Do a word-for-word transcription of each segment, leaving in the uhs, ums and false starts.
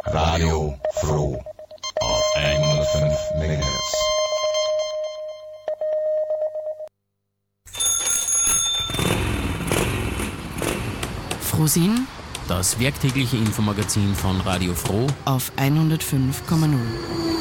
Radio Froh auf hundertfünf Megahertz. Frohsinn, das werktägliche Infomagazin von Radio Froh auf hundertfünf Komma null.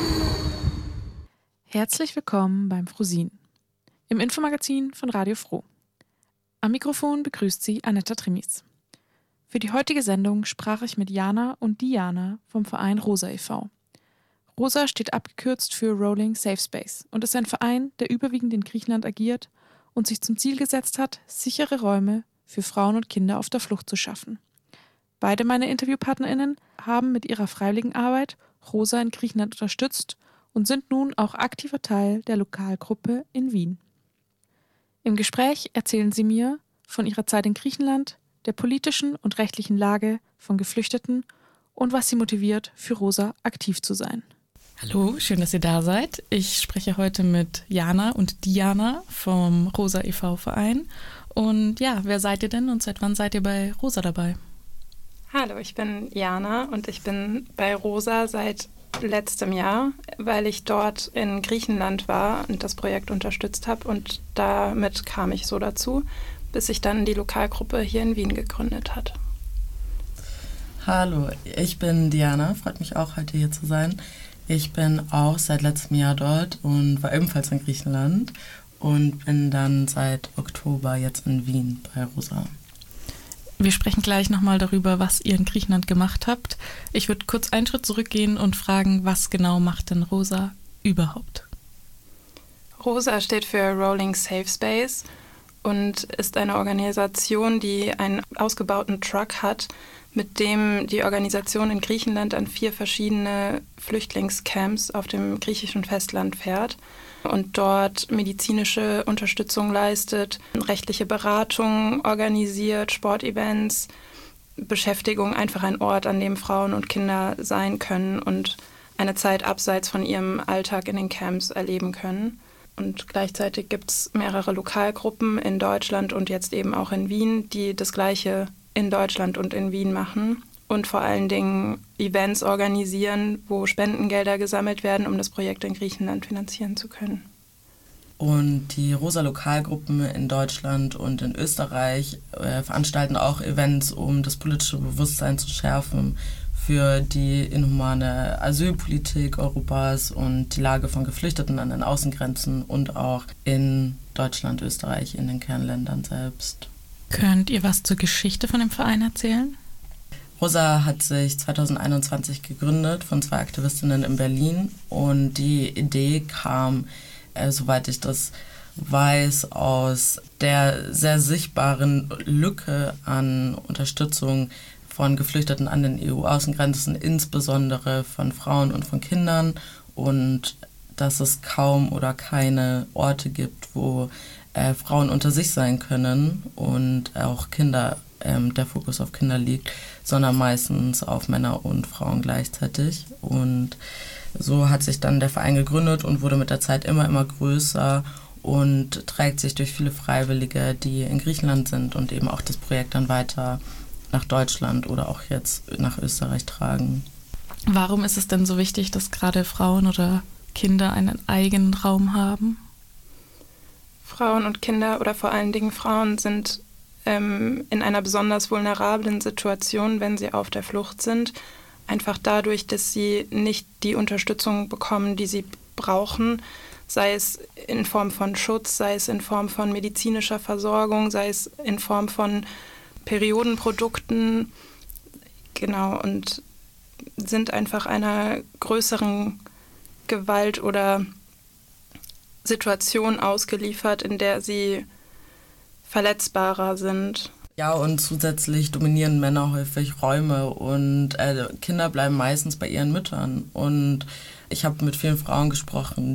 Herzlich willkommen beim Frohsinn, im Infomagazin von Radio Froh. Am Mikrofon begrüßt Sie Anetta Trimis. Für die heutige Sendung sprach ich mit Jana und Diana vom Verein Rosa e V Rosa steht abgekürzt für Rolling Safe Space und ist ein Verein, der überwiegend in Griechenland agiert und sich zum Ziel gesetzt hat, sichere Räume für Frauen und Kinder auf der Flucht zu schaffen. Beide meine InterviewpartnerInnen haben mit ihrer freiwilligen Arbeit Rosa in Griechenland unterstützt und sind nun auch aktiver Teil der Lokalgruppe in Wien. Im Gespräch erzählen sie mir von ihrer Zeit in Griechenland, der politischen und rechtlichen Lage von Geflüchteten und was sie motiviert, für Rosa aktiv zu sein. Hallo, schön, dass ihr da seid. Ich spreche heute mit Jana und Diana vom Rosa e V Verein. Und ja, wer seid ihr denn und seit wann seid ihr bei Rosa dabei? Hallo, ich bin Jana und ich bin bei Rosa seit letztem Jahr, weil ich dort in Griechenland war und das Projekt unterstützt habe, und damit kam ich so dazu, bis sich dann die Lokalgruppe hier in Wien gegründet hat. Hallo, ich bin Diana, freut mich auch, heute hier zu sein. Ich bin auch seit letztem Jahr dort und war ebenfalls in Griechenland und bin dann seit Oktober jetzt in Wien bei Rosa. Wir sprechen gleich nochmal darüber, was ihr in Griechenland gemacht habt. Ich würde kurz einen Schritt zurückgehen und fragen, was genau macht denn Rosa überhaupt? Rosa steht für Rolling Safe Space und ist eine Organisation, die einen ausgebauten Truck hat, mit dem die Organisation in Griechenland an vier verschiedene Flüchtlingscamps auf dem griechischen Festland fährt und dort medizinische Unterstützung leistet, rechtliche Beratung organisiert, Sportevents, Beschäftigung, einfach ein Ort, an dem Frauen und Kinder sein können und eine Zeit abseits von ihrem Alltag in den Camps erleben können. Und gleichzeitig gibt es mehrere Lokalgruppen in Deutschland und jetzt eben auch in Wien, die das Gleiche in Deutschland und in Wien machen und vor allen Dingen Events organisieren, wo Spendengelder gesammelt werden, um das Projekt in Griechenland finanzieren zu können. Und die Rosa-Lokalgruppen in Deutschland und in Österreich äh, veranstalten auch Events, um das politische Bewusstsein zu schärfen für die inhumane Asylpolitik Europas und die Lage von Geflüchteten an den Außengrenzen und auch in Deutschland, Österreich, in den Kernländern selbst. Könnt ihr was zur Geschichte von dem Verein erzählen? Rosa hat sich zweitausendeinundzwanzig gegründet von zwei Aktivistinnen in Berlin und die Idee kam, äh, soweit ich das weiß, aus der sehr sichtbaren Lücke an Unterstützung von Geflüchteten an den E U-Außengrenzen, insbesondere von Frauen und von Kindern, und dass es kaum oder keine Orte gibt, wo äh, Frauen unter sich sein können und auch Kinder, ähm, der Fokus auf Kinder liegt, sondern meistens auf Männer und Frauen gleichzeitig. Und so hat sich dann der Verein gegründet und wurde mit der Zeit immer, immer größer und trägt sich durch viele Freiwillige, die in Griechenland sind und eben auch das Projekt dann weiter nach Deutschland oder auch jetzt nach Österreich tragen. Warum ist es denn so wichtig, dass gerade Frauen oder Kinder einen eigenen Raum haben? Frauen und Kinder oder vor allen Dingen Frauen sind ähm, in einer besonders vulnerablen Situation, wenn sie auf der Flucht sind. Einfach dadurch, dass sie nicht die Unterstützung bekommen, die sie brauchen, sei es in Form von Schutz, sei es in Form von medizinischer Versorgung, sei es in Form von Periodenprodukten, genau, und sind einfach einer größeren Gewalt oder Situation ausgeliefert, in der sie verletzbarer sind. Ja, und zusätzlich dominieren Männer häufig Räume und äh, Kinder bleiben meistens bei ihren Müttern. Und ich habe mit vielen Frauen gesprochen,